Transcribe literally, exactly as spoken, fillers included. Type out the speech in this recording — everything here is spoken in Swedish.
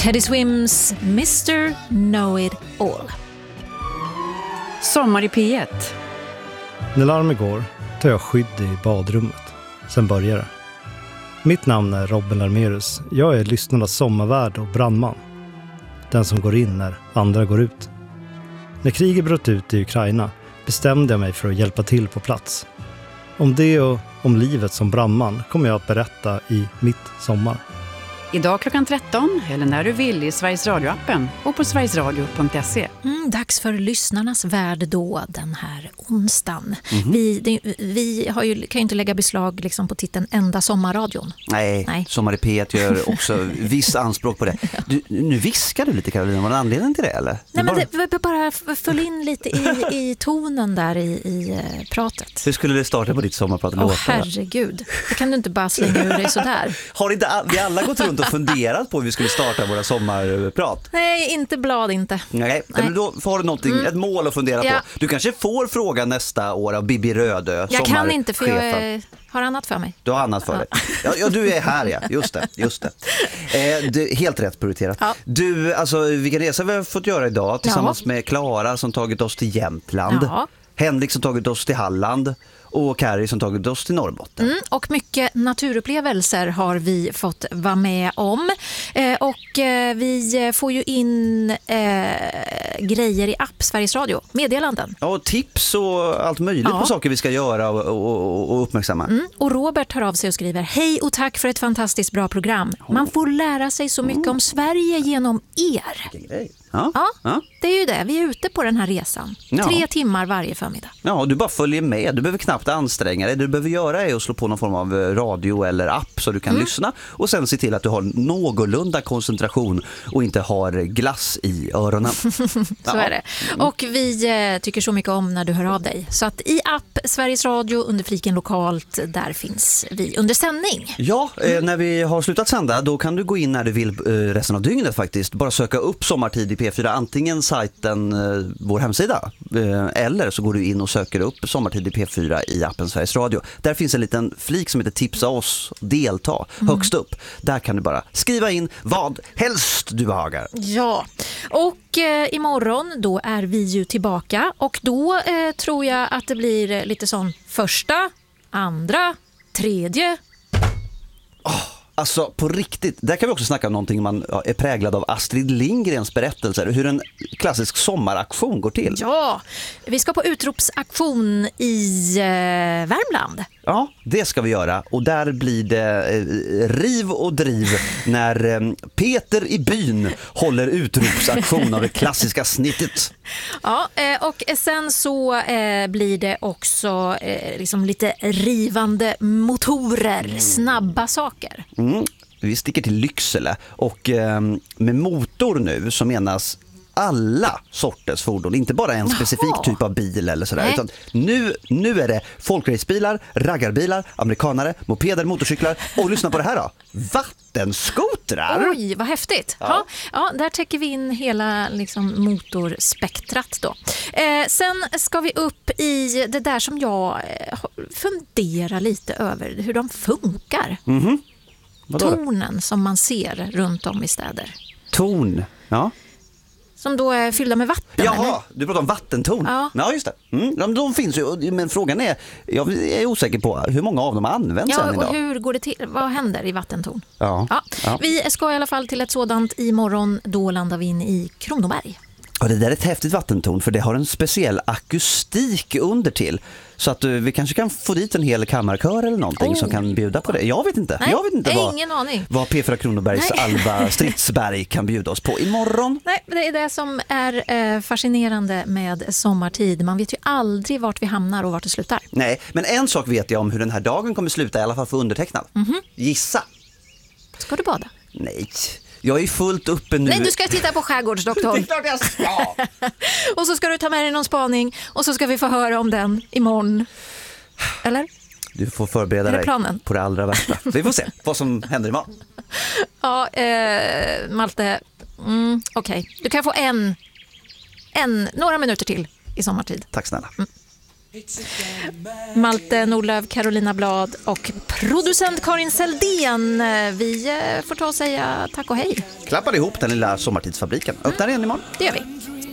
Teddy Swims mister Know It All. Sommar i P ett. När larmet går tar jag skydd i badrummet. Sen börjar det. Mitt namn är Robin Larmerus. Jag är lyssnarnas sommarvärd och brandman. Den som går in när andra går ut. När kriget bröt ut i Ukraina bestämde jag mig för att hjälpa till på plats. Om det och om livet som brandman kommer jag att berätta i Mitt sommar. Idag klockan tretton eller när du vill i Sveriges Radio-appen och på sverigesradio punkt se. Mm, dags för lyssnarnas värld då den här onsdagen. Mm-hmm. Vi, det, vi har ju, kan ju inte lägga beslag liksom på titeln Enda sommarradion. Nej, Nej. Sommar i P ett gör också viss anspråk på det. Du, nu viskar du lite, Karolina. Var det en anledning till det, eller? Nej, bara... men det, vi bara följ in lite i, i tonen där i, i pratet. Hur skulle det starta på ditt sommarprat? Åh, herregud. Det kan du inte bara slänga ur dig sådär. Har inte vi alla gått runt och funderat på hur vi skulle starta våra sommarprat? Nej, inte blad inte. Nej, Nej. men då har du någonting, Mm. ett mål att fundera Ja. på. Du kanske får fråga nästa år av Bibi Rödö, Jag kan inte för jag sommarchefen. eh, har annat för mig. Du har annat för dig. Ja, ja, du är här, ja. Just det, just det. Eh, det helt rätt prioriterat. Ja. Du, alltså vilken resa vi har fått göra idag tillsammans Ja. med Klara som tagit oss till Jämtland. Ja. Henrik som tagit oss till Halland och Kari som tagit oss till Norrbotten. Mm, och mycket naturupplevelser har vi fått vara med om. Eh, och eh, vi får ju in eh, grejer i app Sveriges Radio, meddelanden. Ja, och tips och allt möjligt Ja. på saker vi ska göra och, och, och uppmärksamma. Mm, och Robert hör av sig och skriver: hej och tack för ett fantastiskt bra program. Man får lära sig så mycket om Sverige genom er. Vilken grej. Ja. Ja, Ja. det är ju det. Vi är ute på den här resan. Ja. Tre timmar varje förmiddag. Ja, du bara följer med. Du behöver knappt anstränga dig. Det du behöver göra är att slå på någon form av radio eller app så du kan Mm. lyssna och sen se till att du har någorlunda koncentration och inte har glass i öronen. Så är det. Och vi eh, tycker så mycket om när du hör av dig. Så att i app Sveriges Radio under fliken lokalt, där finns vi under sändning. Ja, eh, när vi har slutat sända då kan du gå in när du vill eh, resten av dygnet faktiskt. Bara söka upp Sommartid i P fyra, antingen sajten, eh, vår hemsida eh, eller så går du in och söker upp Sommartid i P fyra i appen Sveriges Radio. Där finns en liten flik som heter Tipsa oss, delta, högst upp. Där kan du bara skriva in vad helst du behagar. Ja, och eh, imorgon då är vi ju tillbaka och då eh, tror jag att det blir eh, lite sån första, andra, tredje. Alltså på riktigt, där kan vi också snacka om någonting man ja, är präglad av Astrid Lindgrens berättelser, hur en klassisk sommaraktion går till. Ja, vi ska på utropsaktion i eh, Värmland. Ja, det ska vi göra och där blir det eh, riv och driv när eh, Peter i byn håller utropsaktion av det klassiska snittet. Ja, eh, och sen så eh, blir det också eh, liksom lite rivande motorer, snabba saker. Mm. Vi sticker till Lycksele och eh, med motor nu så menas alla sorters fordon, inte bara en specifik Jaha. typ av bil eller sådär, Nej. utan nu, nu är det folkracebilar, raggarbilar, amerikanare, mopeder, motorcyklar och lyssna på det här då, vattenskotrar. Oj, vad häftigt. Ja. Ja. Ja, där täcker vi in hela liksom, motorspektrat då. Eh, sen ska vi upp i det där som jag eh, funderar lite över, hur de funkar. Mhm. Vadå? Tornen som man ser runt om i städer. Torn, ja. Som då är fyllda med vatten. Jaha, eller? du pratar om vattentorn. Ja. Ja, just det. Mm, de, de finns ju, men frågan är, jag är osäker på hur många av dem används Ja, än idag. och hur går det till? Vad händer i vattentorn? Ja. Ja. Ja. Vi ska i alla fall till ett sådant imorgon. Då landar vi in i Kronoberg. Och det där är ett häftigt vattentorn för det har en speciell akustik under till. Så att uh, vi kanske kan få dit en hel kammarkör eller någonting Oh. som kan bjuda på det. Jag vet inte. Nej, jag vet inte nej, vad, ingen aning. vad P fyra Kronobergs Nej. Alva Stridsberg kan bjuda oss på imorgon. Nej, det är det som är eh, fascinerande med sommartid. Man vet ju aldrig vart vi hamnar och vart det slutar. Nej, men en sak vet jag om hur den här dagen kommer sluta, i alla fall för undertecknad. Mhm. Gissa. Ska du bada? Nej, jag är fullt uppe nu. Nej, du ska titta på Skärgårdsdoktorn. Det är klart jag ska. Och så ska du ta med dig någon spaning och så ska vi få höra om den imorgon. Eller? Du får förbereda Är det dig planen? på det allra värsta. Vi får se vad som händer imorgon. Ja, eh, Malte. Mm, Okej, okay. Du kan få en, en, några minuter till i sommartid. Tack snälla. Malte Nordlöf, Carolina Blad och producent Karin Seldén. Vi får ta och säga tack och hej. Klappar ihop den lilla sommartidsfabriken. Öppnar igen imorgon. Det gör vi.